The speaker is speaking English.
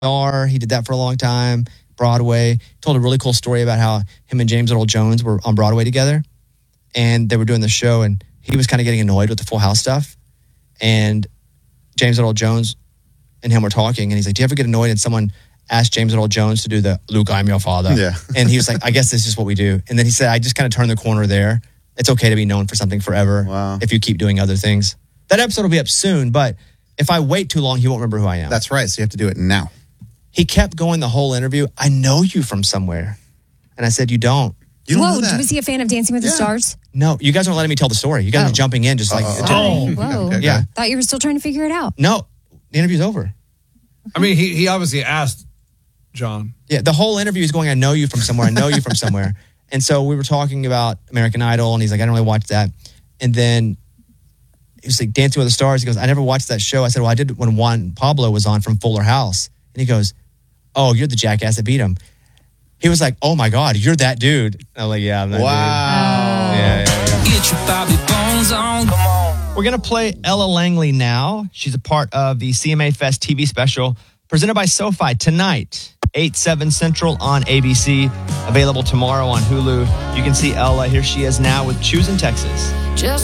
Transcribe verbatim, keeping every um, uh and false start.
R. He did that for a long time. Broadway. Told a really cool story about how him and James Earl Jones were on Broadway together, and they were doing the show, and he was kind of getting annoyed with the Full House stuff, and James Earl Jones and him were talking, and he's like, "Do you ever get annoyed?" And someone asked James Earl Jones to do the "Luke, I'm your father," Yeah. and he was like, "I guess this is what we do." And then he said, "I just kind of turned the corner there. It's okay to be known for something forever Wow. if you keep doing other things." That episode will be up soon, but if I wait too long, he won't remember who I am. That's right. So you have to do it now. He kept going the whole interview. "I know you from somewhere," and I said, "You don't." You don't Whoa, know that. was he a fan of Dancing with the Yeah. Stars? No, you guys aren't letting me tell the story. You guys Oh. are jumping in just like, Uh-oh. Sorry. Whoa. Okay, okay. Yeah. Thought you were still trying to figure it out. no, the interview's over. I mean, he, he obviously asked John. Yeah, the whole interview is going, "I know you from somewhere. I know you from somewhere." And so we were talking about American Idol, and he's like, "I don't really watch that." And then he was like, "Dancing with the Stars." He goes, "I never watched that show." I said, "Well, I did when Juan Pablo was on from Fuller House." And he goes, "Oh, you're the jackass that beat him." He was like, "Oh my God, you're that dude." I'm like, "Yeah, I'm that Wow. dude." Yeah, yeah, yeah. Get your Bobby Bones on. Come on. We're going to play Ella Langley now. She's a part of the C M A Fest T V special presented by SoFi tonight, eight, seven Central on A B C. Available tomorrow on Hulu. You can see Ella. Here she is now with Choosing Texas. Just